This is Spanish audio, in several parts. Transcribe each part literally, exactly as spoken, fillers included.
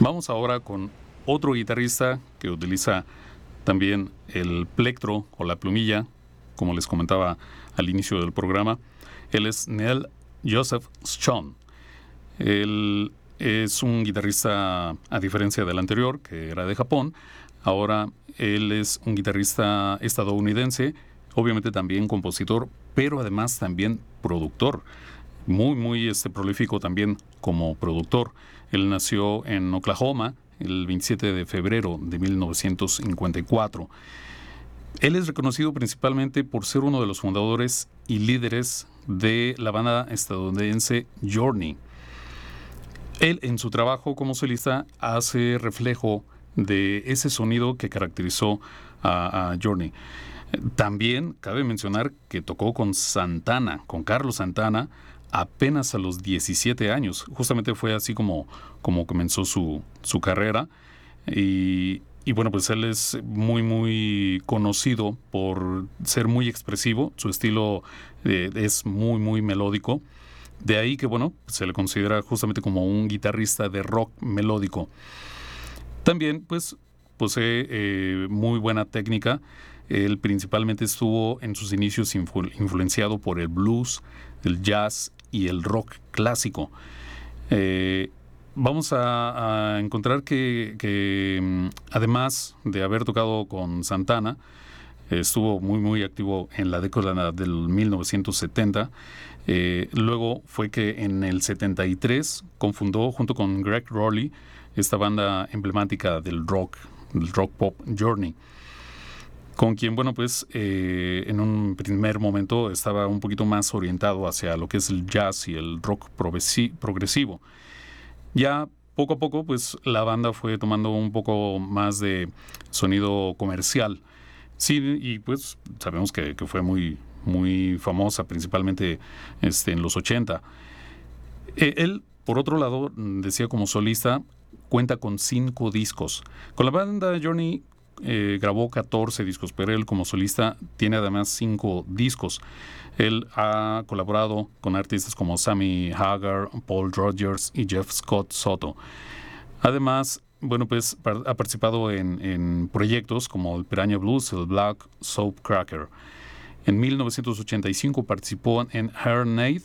Vamos ahora con otro guitarrista que utiliza también el plectro o la plumilla, como les comentaba al inicio del programa. Él es Neil Joseph Schon. Él es un guitarrista, a diferencia del anterior, que era de Japón. Ahora él es un guitarrista estadounidense, obviamente también compositor, pero además también productor. Muy, muy este, prolífico también como productor. Él nació en Oklahoma el veintisiete de febrero de mil novecientos cincuenta y cuatro. Él es reconocido principalmente por ser uno de los fundadores y líderes de la banda estadounidense Journey. Él en su trabajo como solista hace reflejo de ese sonido que caracterizó a, a Journey. También cabe mencionar que tocó con Santana, con Carlos Santana, apenas a los diecisiete años. Justamente fue así como, como comenzó su, su carrera. Y, y bueno, pues él es muy, muy conocido por ser muy expresivo. Su estilo eh, es muy, muy melódico. De ahí que, bueno, se le considera justamente como un guitarrista de rock melódico. También, pues, posee eh, muy buena técnica. Él principalmente estuvo en sus inicios influ- influenciado por el blues, el jazz y el rock clásico. Eh, vamos a, a encontrar que, que además de haber tocado con Santana, estuvo muy muy activo en la década del mil novecientos setenta. Eh, luego fue que en el setenta y tres confundó junto con Greg Rowley esta banda emblemática del rock, del rock pop Journey, con quien, bueno, pues eh, en un primer momento estaba un poquito más orientado hacia lo que es el jazz y el rock progresivo. Ya poco a poco, pues la banda fue tomando un poco más de sonido comercial. Sí, y pues sabemos que, que fue muy, muy famosa, principalmente este, en los ochenta. Eh, él, por otro lado, decía como solista, cuenta con cinco discos. Con la banda Journey eh, grabó catorce discos, pero él como solista tiene además cinco discos. Él ha colaborado con artistas como Sammy Hagar, Paul Rodgers y Jeff Scott Soto. Además, bueno, pues ha participado en, en proyectos como el Piranha Blues, el Black Soap Cracker. En mil novecientos ochenta y cinco participó en Her Night,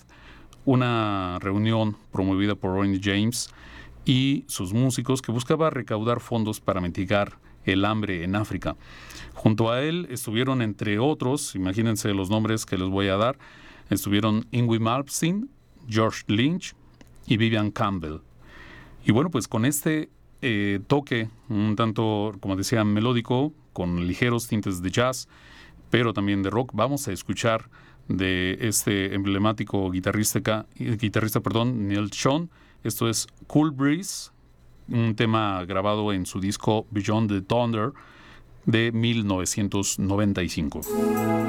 una reunión promovida por Ronnie James y sus músicos que buscaba recaudar fondos para mitigar el hambre en África. Junto a él estuvieron, entre otros, imagínense los nombres que les voy a dar, estuvieron Yngwie Malmsteen, George Lynch y Vivian Campbell. Y bueno, pues con este eh, toque un tanto, como decía, melódico, con ligeros tintes de jazz, pero también de rock, vamos a escuchar de este emblemático guitarrista, guitarrista perdón, Neil Schon. Esto es Cool Breeze, un tema grabado en su disco Beyond the Thunder de mil novecientos noventa y cinco.